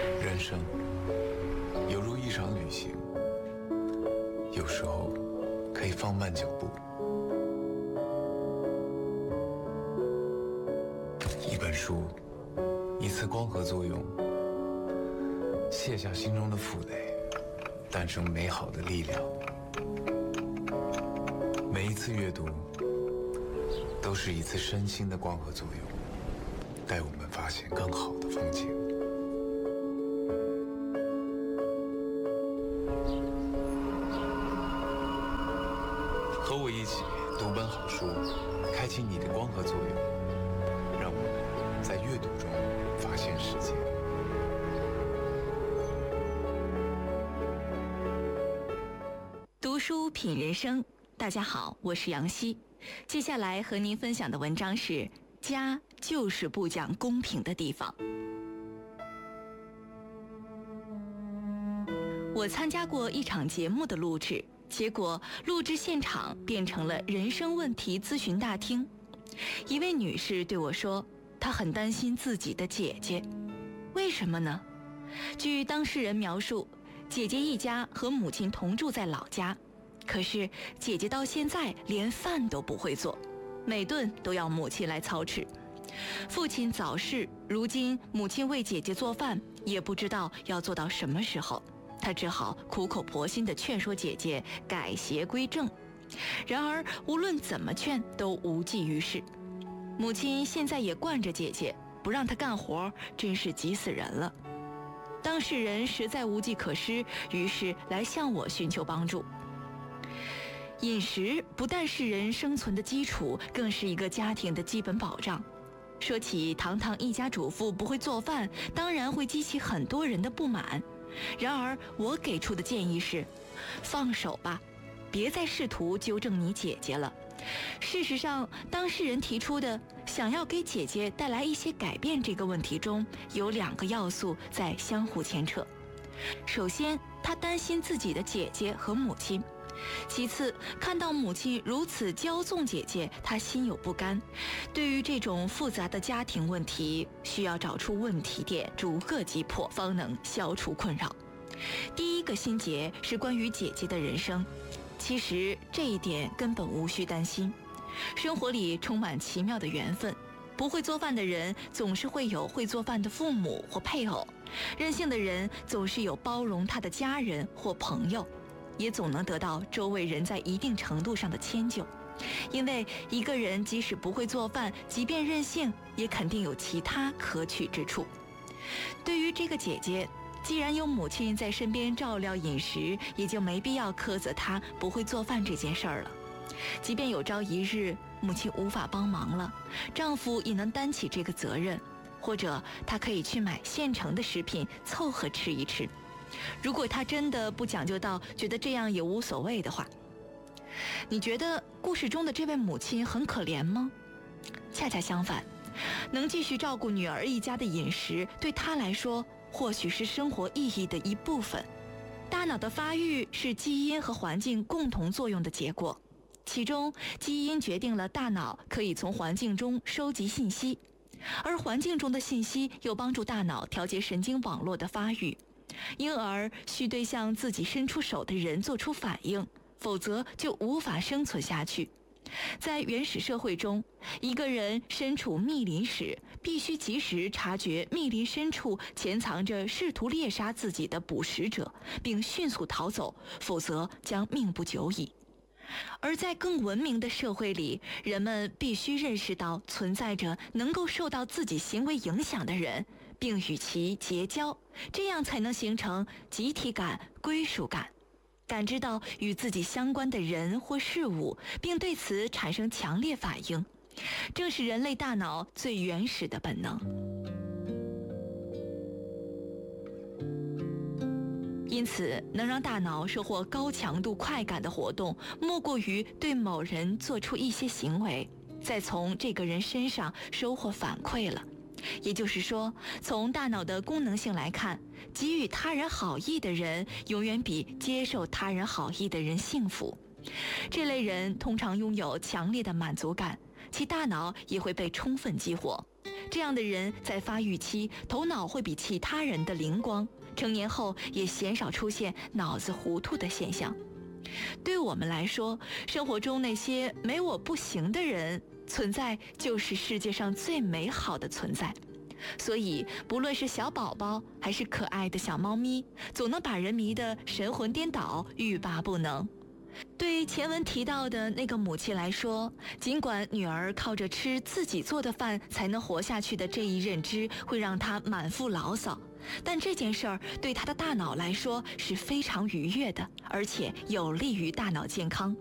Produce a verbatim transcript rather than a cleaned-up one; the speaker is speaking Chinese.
人生犹如一场旅行，有时候可以放慢脚步。一本书，一次光合作用，卸下心中的负累，诞生美好的力量。每一次阅读，都是一次身心的光合作用，带我们发现更好的风景。和我一起读本好书，开启你的光合作用，让我们在阅读中发现世界。 读书品人生，大家好，我是杨希。接下来和您分享的文章是《家就是不讲公平的地方》。我参加过一场节目的录制，结果录制现场变成了人生问题咨询大厅。一位女士对我说，她很担心自己的姐姐。为什么呢？据当事人描述，姐姐一家和母亲同住在老家，可是姐姐到现在连饭都不会做，每顿都要母亲来操持。父亲早逝，如今母亲为姐姐做饭，也不知道要做到什么时候。她只好苦口婆心地劝说姐姐改邪归正，然而无论怎么劝都无济于事。母亲现在也惯着姐姐，不让她干活，真是急死人了。当事人实在无计可施，于是来向我寻求帮助。饮食不但是人生存的基础，更是一个家庭的基本保障。说起堂堂一家主妇不会做饭，当然会激起很多人的不满。然而我给出的建议是，放手吧，别再试图纠正你姐姐了。事实上，当事人提出的想要给姐姐带来一些改变这个问题中，有两个要素在相互牵扯。首先，他担心自己的姐姐和母亲；其次，看到母亲如此骄纵姐姐，他心有不甘。对于这种复杂的家庭问题，需要找出问题点，逐个击破，方能消除困扰。第一个心结是关于姐姐的人生，其实这一点根本无需担心。生活里充满奇妙的缘分，不会做饭的人总是会有会做饭的父母或配偶，任性的人总是有包容他的家人或朋友，也总能得到周围人在一定程度上的迁就。因为一个人即使不会做饭，即便任性，也肯定有其他可取之处。对于这个姐姐，既然有母亲在身边照料饮食，也就没必要苛责她不会做饭这件事儿了。即便有朝一日母亲无法帮忙了，丈夫也能担起这个责任，或者他可以去买现成的食品凑合吃一吃。如果他真的不讲究到觉得这样也无所谓的话，你觉得故事中的这位母亲很可怜吗？恰恰相反，能继续照顾女儿一家的饮食，对她来说或许是生活意义的一部分。大脑的发育是基因和环境共同作用的结果，其中基因决定了大脑可以从环境中收集信息，而环境中的信息又帮助大脑调节神经网络的发育，因而需对向自己伸出手的人做出反应，否则就无法生存下去。在原始社会中，一个人身处密林时，必须及时察觉密林深处潜藏着试图猎杀自己的捕食者，并迅速逃走，否则将命不久矣。而在更文明的社会里，人们必须认识到存在着能够受到自己行为影响的人，并与其结交，这样才能形成集体感、归属感，感知到与自己相关的人或事物，并对此产生强烈反应，正是人类大脑最原始的本能。因此，能让大脑收获高强度快感的活动，莫过于对某人做出一些行为，再从这个人身上收获反馈了。也就是说，从大脑的功能性来看，给予他人好意的人永远比接受他人好意的人幸福。这类人通常拥有强烈的满足感，其大脑也会被充分激活。 这样的人在发育期头脑会比其他人的灵光，成年后也鲜少出现脑子糊涂的现象。对我们来说，生活中那些没我不行的人存在，就是世界上最美好的存在。所以不论是小宝宝还是可爱的小猫咪，总能把人迷得神魂颠倒，欲罢不能。对前文提到的那个母亲来说，尽管女儿靠着吃自己做的饭才能活下去的这一认知会让她满腹牢骚，但这件事儿对她的大脑来说是非常愉悦的，而且有利于大脑健康。